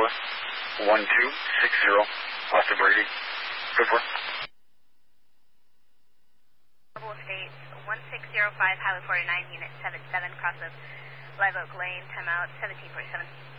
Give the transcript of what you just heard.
Iowa. 1260, Austin Brady. Good for. State 1605, Highway 49, Unit 77, cross of Live Oak Lane, timeout 1747.